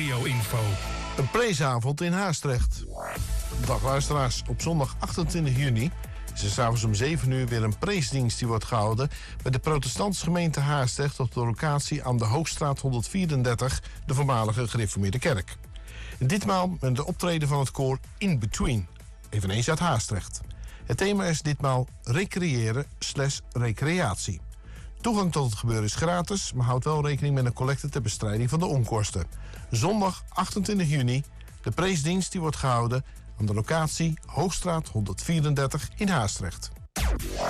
regio-info. Een preesavond in Haastrecht. Dag luisteraars, op zondag 28 juni is er s'avonds om 7 uur weer een preesdienst die wordt gehouden bij de protestantse gemeente Haastrecht op de locatie aan de Hoogstraat 134, de voormalige gereformeerde kerk. Ditmaal met de optreden van het koor In Between, eveneens uit Haastrecht. Het thema is ditmaal recreëren/recreatie. Toegang tot het gebeuren is gratis, maar houd wel rekening met een collecte ter bestrijding van de onkosten. Zondag 28 juni, de preesdienst die wordt gehouden aan de locatie Hoogstraat 134 in Haastrecht.